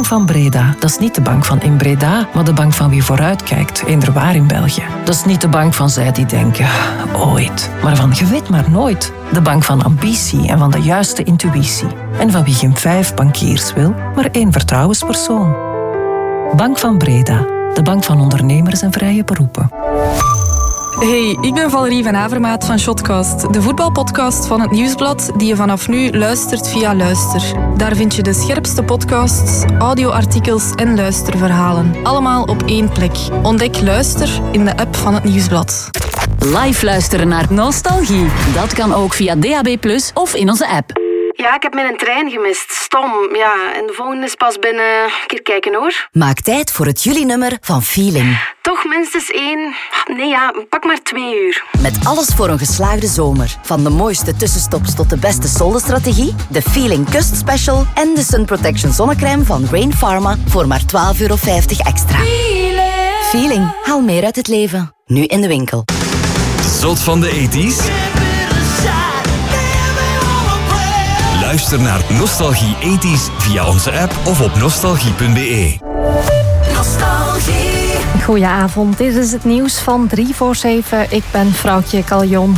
Bank van Breda, dat is niet de bank van in Breda, maar de bank van wie vooruitkijkt, eenderwaar in België. Dat is niet de bank van zij die denken, ooit, maar van je weet maar nooit. De bank van ambitie en van de juiste intuïtie. En van wie geen 5 bankiers wil, maar 1 vertrouwenspersoon. Bank van Breda, de bank van ondernemers en vrije beroepen. Hey, ik ben Valerie van Avermaat van Shotcast, de voetbalpodcast van het Nieuwsblad die je vanaf nu luistert via Luister. Daar vind je de scherpste podcasts, audioartikels en luisterverhalen. Allemaal op 1 plek. Ontdek Luister in de app van het Nieuwsblad. Live luisteren naar Nostalgie. Dat kan ook via DAB+ of in onze app. Ja, ik heb mijn trein gemist. Stom. Ja, en de volgende is pas binnen... Een keer kijken hoor. Maak tijd voor het juli-nummer van Feeling. Toch minstens 1... Nee ja, pak maar 2 uur. Met alles voor een geslaagde zomer. Van de mooiste tussenstops tot de beste soldestrategie, de Feeling Kust Special en de Sun Protection zonnecrème van Rain Pharma voor maar €12,50 extra. Feeling. Haal meer uit het leven. Nu in de winkel. Zot van de 80's? Luister naar Nostalgie 80's via onze app of op nostalgie.be. Nostalgie. Goedenavond, dit is het nieuws van 6:45. Ik ben Vrouwtje Caljon.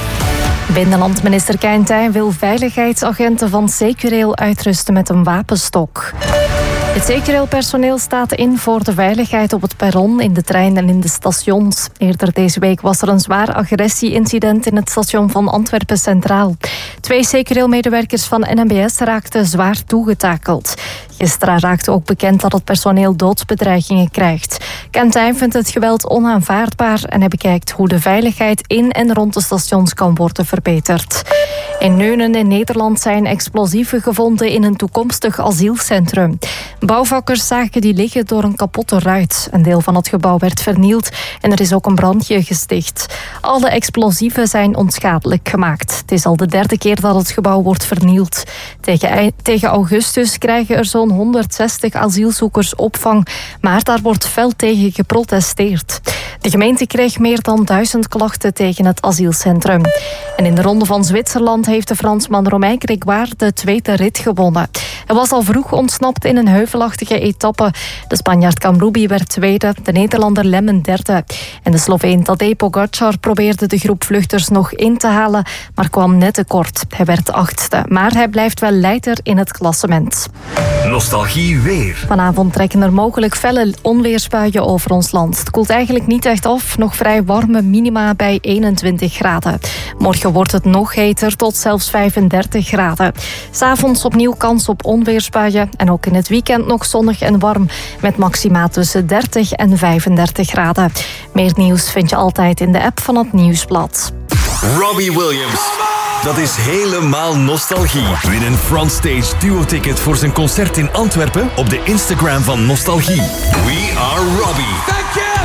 Binnenlandminister Keintijn wil veiligheidsagenten van Secureel uitrusten met een wapenstok. Het Secureel-personeel staat in voor de veiligheid op het perron, in de trein en in de stations. Eerder deze week was er een zwaar agressie-incident in het station van Antwerpen Centraal. 2 Secureel-medewerkers van NMBS raakten zwaar toegetakeld. Gisteren raakte ook bekend dat het personeel doodsbedreigingen krijgt. Keintijn vindt het geweld onaanvaardbaar en hij bekijkt hoe de veiligheid in en rond de stations kan worden verbeterd. In Neunen in Nederland zijn explosieven gevonden in een toekomstig asielcentrum. Bouwvakkers zagen die liggen door een kapotte ruit. Een deel van het gebouw werd vernield en er is ook een brandje gesticht. Alle explosieven zijn onschadelijk gemaakt. Het is al de 3e keer dat het gebouw wordt vernield. Tegen augustus krijgen er zo'n 160 asielzoekers opvang, maar daar wordt fel tegen geprotesteerd. De gemeente kreeg meer dan 1000 klachten tegen het asielcentrum. En in de Ronde van Zwitserland heeft de Fransman Romain Grégoire de 2e rit gewonnen. Hij was al vroeg ontsnapt in een heuvelachtige etappe. De Spanjaard Kamroubi werd 2e, de Nederlander Lemmen 3e. En de Sloveen Tadej Pogačar probeerde de groep vluchters nog in te halen, maar kwam net tekort. Hij werd 8e, maar hij blijft wel leider in het klassement. Nostalgie weer. Vanavond trekken er mogelijk felle onweersbuien over ons land. Het koelt eigenlijk niet echt af, nog vrij warme minima bij 21 graden. Morgen wordt het nog heter, tot zelfs 35 graden. 's Avonds opnieuw kans op onweersbuien en ook in het weekend nog zonnig en warm, met maxima tussen 30 en 35 graden. Meer nieuws vind je altijd in de app van het Nieuwsblad. Robbie Williams. Dat is helemaal nostalgie. Win een Frontstage duo-ticket voor zijn concert in Antwerpen op de Instagram van Nostalgie. We are Robbie.